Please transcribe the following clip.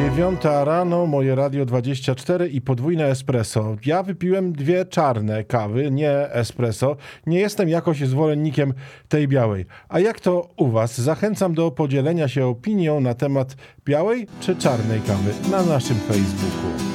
9 rano, moje Radio 24 i podwójne espresso. Ja wypiłem 2 czarne kawy, nie espresso. Nie jestem jakoś zwolennikiem tej białej. A jak to u was? Zachęcam do podzielenia się opinią na temat białej czy czarnej kawy na naszym Facebooku.